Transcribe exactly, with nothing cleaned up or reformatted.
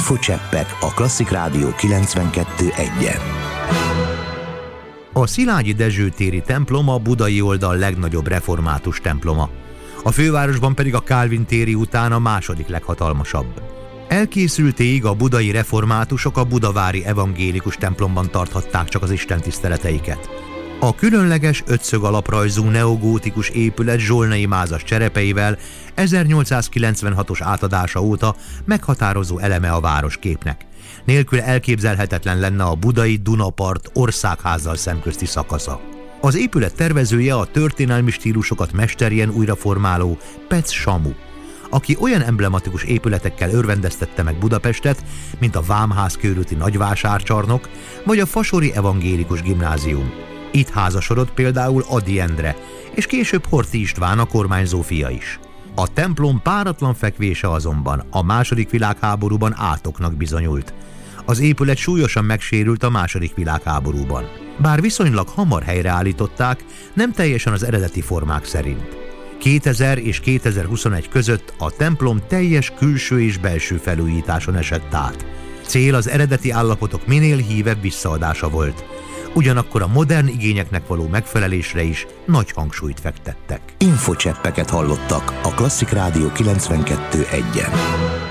Infocseppek a Klasszik Rádió kilencvenkettő egyen. A Szilágyi Dezső téri templom a budai oldal legnagyobb református temploma. A fővárosban pedig a Kálvin téri után a második leghatalmasabb. Elkészültéig a budai reformátusok a budavári evangélikus templomban tarthatták csak az istentiszteleteiket. A különleges ötszög alaprajzú neogótikus épület zsolnai mázas cserepeivel ezernyolcszázkilencvenhatos átadása óta meghatározó eleme a városképnek. Nélkül elképzelhetetlen lenne a budai Dunapart országházzal szemközti szakasza. Az épület tervezője a történelmi stílusokat mesterien újraformáló Pec Samu, aki olyan emblematikus épületekkel örvendeztette meg Budapestet, mint a Vámház körúti nagyvásárcsarnok vagy a Fasori Evangélikus Gimnázium. Itt házasodott például Ady Endre, és később Horthy István, a kormányzó fia is. A templom páratlan fekvése azonban a második világháborúban átoknak bizonyult. Az épület súlyosan megsérült a második világháborúban. Bár viszonylag hamar helyreállították, nem teljesen az eredeti formák szerint. kétezer és kétezer-huszonegy között a templom teljes külső és belső felújításon esett át. Cél az eredeti állapotok minél hívebb visszaadása volt. Ugyanakkor a modern igényeknek való megfelelésre is nagy hangsúlyt fektettek. Infocseppeket hallottak a Klasszik Rádió kilencvenkettő egyen.